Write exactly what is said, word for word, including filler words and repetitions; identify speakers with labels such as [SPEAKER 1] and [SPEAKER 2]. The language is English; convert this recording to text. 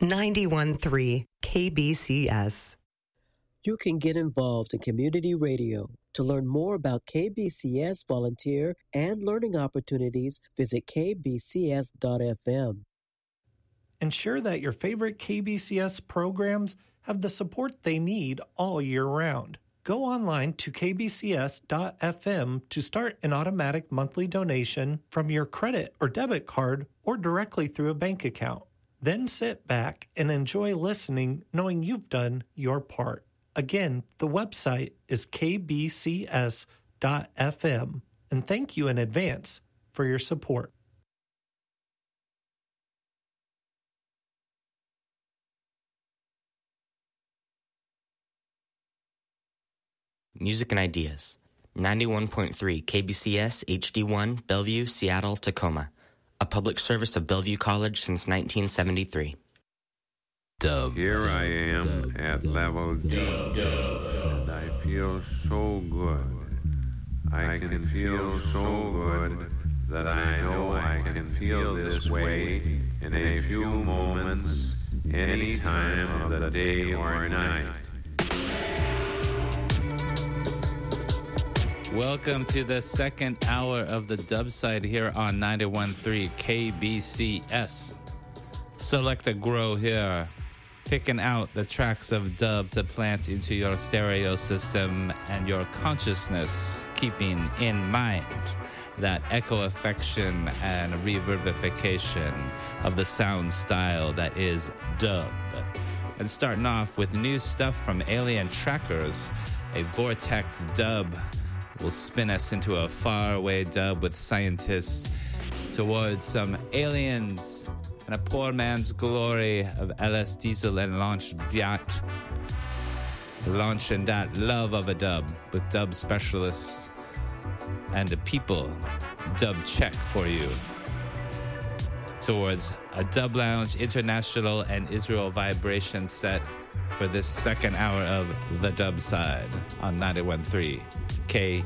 [SPEAKER 1] ninety-one point three K B C S.
[SPEAKER 2] You can get involved in community radio. To learn more about K B C S volunteer and learning opportunities, visit k b c s dot f m.
[SPEAKER 3] Ensure that your favorite K B C S programs have the support they need all year round. Go online to k b c s dot f m to start an automatic monthly donation from your credit or debit card or directly through a bank account. Then sit back and enjoy listening, knowing you've done your part. Again, the website is k b c s dot f m, and thank you in advance for your support.
[SPEAKER 4] Music and Ideas. ninety-one point three K B C S H D one, Bellevue, Seattle, Tacoma. A public service of Bellevue College since nineteen seventy-three.
[SPEAKER 5] Dub.
[SPEAKER 6] Here
[SPEAKER 5] dub,
[SPEAKER 6] I am
[SPEAKER 5] dub,
[SPEAKER 6] at
[SPEAKER 5] dub,
[SPEAKER 6] level D,
[SPEAKER 5] dub,
[SPEAKER 6] and I feel so good. I can feel so good that I know I can feel this way in a few moments, any time of the day or night.
[SPEAKER 7] Welcome to the second hour of the Dub Side here on ninety-one point three K B C S. Select a grow here, picking out the tracks of dub to plant into your stereo system and your consciousness, keeping in mind that echo affection and reverbification of the sound style that is dub. And starting off with new stuff from Alien Trackers, a Vortex dub will spin us into a faraway dub with scientists towards some aliens and a poor man's glory of L S Diesel and Launch Dat. Launch and Dat love of a dub with dub specialists and the people dub check for you towards a Dub Lounge International and Israel Vibration set for this second hour of the Dub Side on ninety-one point three K